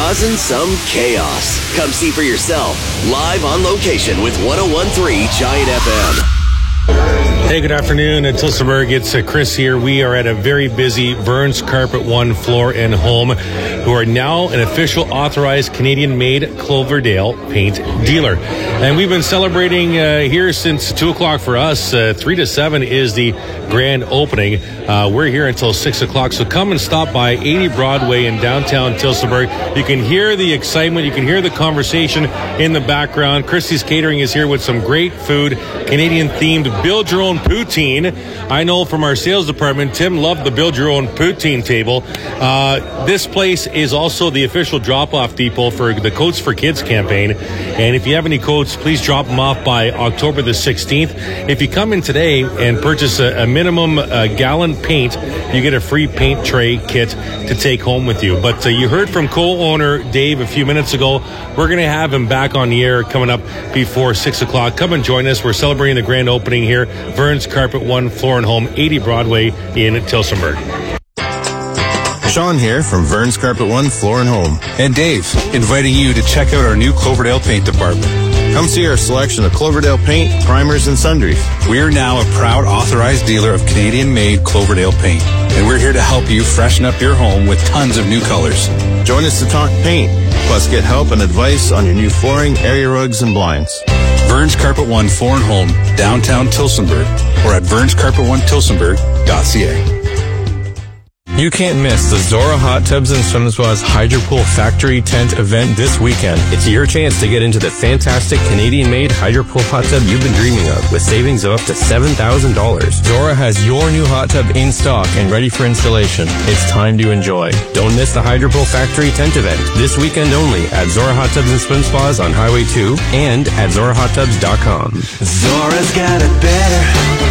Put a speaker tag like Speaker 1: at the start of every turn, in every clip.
Speaker 1: causing some chaos. Come see for yourself, live on location with 101.3 Giant FM.
Speaker 2: Hey, good afternoon. At Tillsonburg, it's Chris here. We are at a very busy Vern's Carpet One Floor and Home, who are now an official authorized Canadian-made Cloverdale paint dealer. And we've been celebrating here since 2 o'clock for us. 3 to 7 is the grand opening. We're here until 6 o'clock, so come and stop by 80 Broadway in downtown Tillsonburg. You can hear the excitement. You can hear the conversation in the background. Christie's Catering is here with some great food, Canadian-themed build-your-own poutine. I know from our sales department, Tim loved the build-your-own poutine table. This place is also the official drop-off depot for the Coats for Kids campaign. And if you have any coats, please drop them off by October the 16th. If you come in today and purchase a minimum gallon paint, you get a free paint tray kit to take home with you. But you heard from co-owner Dave a few minutes ago. We're going to have him back on the air coming up before 6 o'clock. Come and join us. We're celebrating the grand opening here. Vern's Carpet One Floor and Home, 80 Broadway in Tillsonburg.
Speaker 3: Sean here from Vern's Carpet One Floor and Home.
Speaker 4: And Dave, inviting you to check out our new Cloverdale paint department.
Speaker 3: Come see our selection of Cloverdale paint, primers, and sundries.
Speaker 4: We are now a proud authorized dealer of Canadian-made Cloverdale paint, and we're here to help you freshen up your home with tons of new colors.
Speaker 3: Join us to talk paint, plus get help and advice on your new flooring, area rugs, and blinds.
Speaker 4: Vern's Carpet One Floor and Home, downtown Tillsonburg, or at vernscarpet1tillsonburg.ca.
Speaker 5: You can't miss the Zora Hot Tubs and Swim Spas Hydropool Factory Tent event this weekend. It's your chance to get into the fantastic Canadian-made Hydropool hot tub you've been dreaming of, with savings of up to $7,000. Zora has your new hot tub in stock and ready for installation. It's time to enjoy. Don't miss the Hydropool Factory Tent event this weekend only at Zora Hot Tubs and Swim Spas on Highway 2 and at ZoraHotTubs.com.
Speaker 6: Zora's got it better.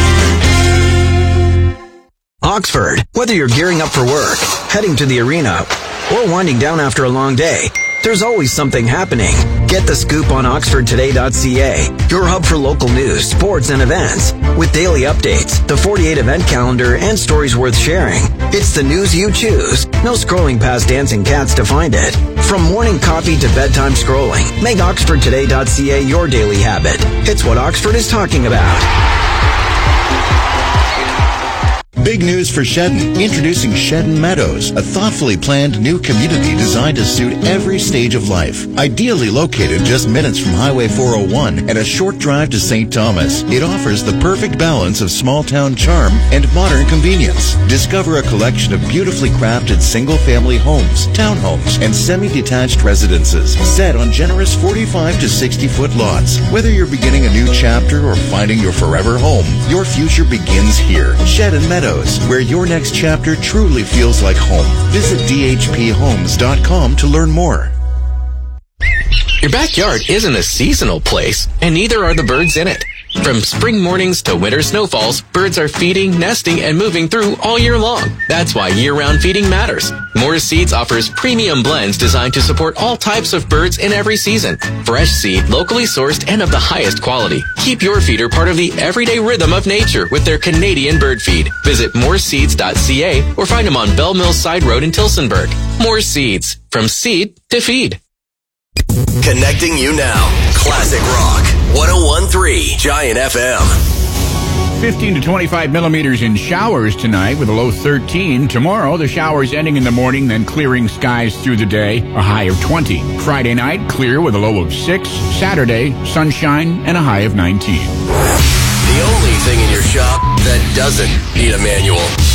Speaker 6: Oxford. Whether you're gearing up for work, heading to the arena, or winding down after a long day, there's always something happening. Get the scoop on oxfordtoday.ca, your hub for local news, sports, and events. With daily updates, the 48 event calendar, and stories worth sharing. It's the news you choose. No scrolling past dancing cats to find it. From morning coffee to bedtime scrolling, make oxfordtoday.ca your daily habit. It's what Oxford is talking about.
Speaker 7: Big news for Shedden. Introducing Shedden Meadows, a thoughtfully planned new community designed to suit every stage of life. Ideally located just minutes from Highway 401 and a short drive to St. Thomas, it offers the perfect balance of small-town charm and modern convenience. Discover a collection of beautifully crafted single-family homes, townhomes, and semi-detached residences set on generous 45 to 60-foot lots. Whether you're beginning a new chapter or finding your forever home, your future begins here. Shedden Meadows, where your next chapter truly feels like home. Visit dhphomes.com to learn more.
Speaker 8: Your backyard isn't a seasonal place, and neither are the birds in it. From spring mornings to winter snowfalls, birds are feeding, nesting, and moving through all year long. That's why year-round feeding matters. Morris Seeds offers premium blends designed to support all types of birds in every season. Fresh seed, locally sourced, and of the highest quality. Keep your feeder part of the everyday rhythm of nature with their Canadian bird feed. Visit moreseeds.ca or find them on Bell Mills Side Road in Tillsonburg. Morris Seeds, from seed to feed.
Speaker 1: Connecting you now. Classic Rock. 101.3 Giant FM.
Speaker 9: 15 to 25 millimeters in showers tonight with a low 13. Tomorrow, the showers ending in the morning, then clearing skies through the day, a high of 20. Friday night, clear with a low of 6. Saturday, sunshine and a high of 19.
Speaker 1: The only thing in your shop that doesn't need a manual.